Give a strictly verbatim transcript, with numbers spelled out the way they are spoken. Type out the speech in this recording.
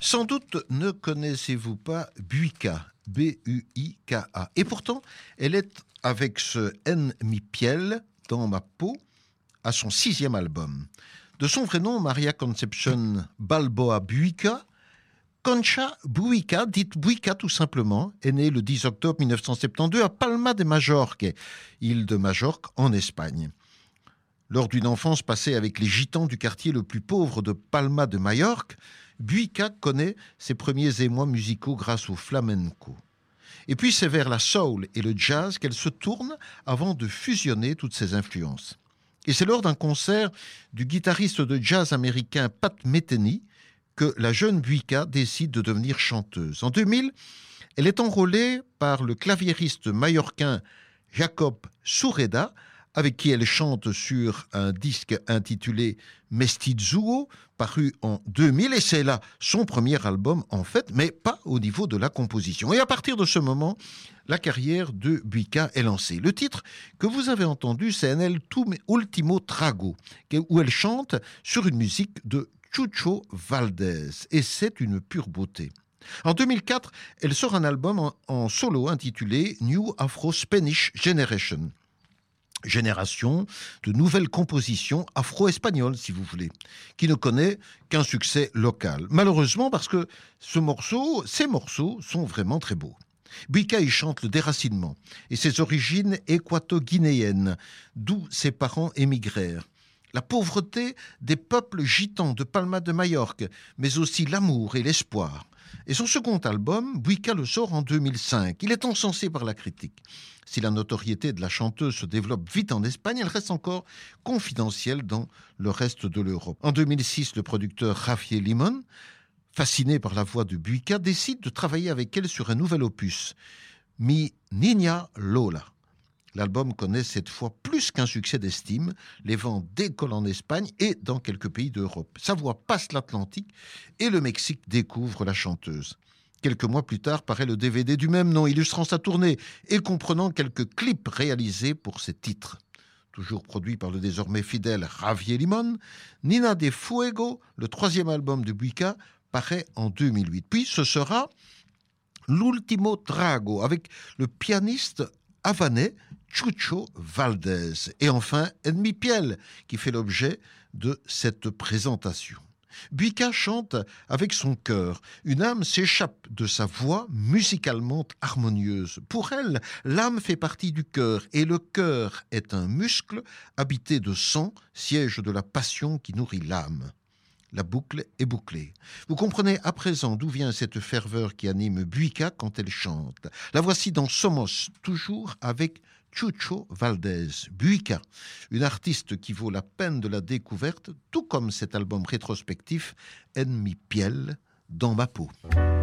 Sans doute ne connaissez-vous pas Buika, B U I K A. Et pourtant, elle est avec ce En mi piel, dans ma peau, à son sixième album. De son vrai nom, Maria Concepción Balboa Buika, Concha Buika, dite Buika tout simplement, est née le dix octobre mille neuf cent soixante-douze à Palma de Majorque, île de Majorque en Espagne. Lors d'une enfance passée avec les gitans du quartier le plus pauvre de Palma de Majorque, Buika connaît ses premiers émois musicaux grâce au flamenco. Et puis c'est vers la soul et le jazz qu'elle se tourne avant de fusionner toutes ses influences. Et c'est lors d'un concert du guitariste de jazz américain Pat Metheny que la jeune Buika décide de devenir chanteuse. En deux mille, elle est enrôlée par le claviériste mallorquin Jacob Sureda, avec qui elle chante sur un disque intitulé Mestizuo, paru en deux mille, et c'est là son premier album en fait, mais pas au niveau de la composition. Et à partir de ce moment, la carrière de Buika est lancée. Le titre que vous avez entendu, c'est En el último trago, où elle chante sur une musique de Chucho Valdés, et c'est une pure beauté. En deux mille quatre, elle sort un album en, en solo intitulé New Afro-Spanish Generation. Génération de nouvelles compositions afro-espagnoles, si vous voulez, qui ne connaît qu'un succès local. Malheureusement, parce que ce morceau, ces morceaux sont vraiment très beaux. Buika y chante le déracinement et ses origines équato-guinéennes, d'où ses parents émigrèrent. La pauvreté des peuples gitans de Palma de Majorque, mais aussi l'amour et l'espoir. Et son second album, Buika le sort en deux mille cinq. Il est encensé par la critique. Si la notoriété de la chanteuse se développe vite en Espagne, elle reste encore confidentielle dans le reste de l'Europe. En deux mille six, le producteur Javier Limón, fasciné par la voix de Buika, décide de travailler avec elle sur un nouvel opus, Mi Niña Lola. L'album connaît cette fois plus qu'un succès d'estime. Les ventes décollent en Espagne et dans quelques pays d'Europe. Sa voix passe l'Atlantique et le Mexique découvre la chanteuse. Quelques mois plus tard paraît le D V D du même nom, illustrant sa tournée et comprenant quelques clips réalisés pour ses titres. Toujours produit par le désormais fidèle Javier Limón, Nina de Fuego, le troisième album de Buika, paraît en deux mille huit. Puis ce sera L'Ultimo Trago avec le pianiste havanais Chucho Valdés. Et enfin, En mi piel, qui fait l'objet de cette présentation. Buika chante avec son cœur. Une âme s'échappe de sa voix musicalement harmonieuse. Pour elle, l'âme fait partie du cœur et le cœur est un muscle habité de sang, siège de la passion qui nourrit l'âme. La boucle est bouclée. Vous comprenez à présent d'où vient cette ferveur qui anime Buika quand elle chante. La voici dans Somos, toujours avec Chucho Valdés. Buika, une artiste qui vaut la peine de la découverte, tout comme cet album rétrospectif En mi piel, dans ma peau.